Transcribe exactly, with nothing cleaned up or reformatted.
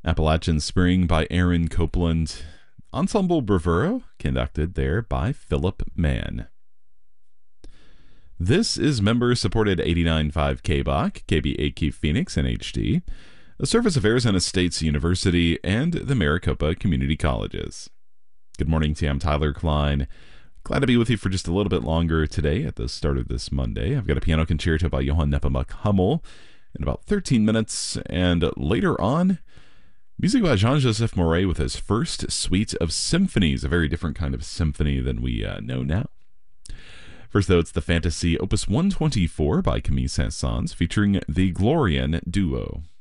Appalachian Spring by Aaron Copland. Ensemble Bravuro, conducted there by Philip Mann. This is member-supported eighty-nine point five K B O C, K B A Q Phoenix in H D, a service of Arizona State University and the Maricopa Community Colleges. Good morning to you. I'm Tyler Klein. Glad to be with you for just a little bit longer today at the start of this Monday. I've got a piano concerto by Johann Nepomuk Hummel in about thirteen minutes, and later on, music by Jean-Joseph Moret with his first suite of symphonies, a very different kind of symphony than we uh, know now. First, though, it's the Fantasy Opus one twenty-four by Camille Saint-Saëns, featuring the Glorian Duo.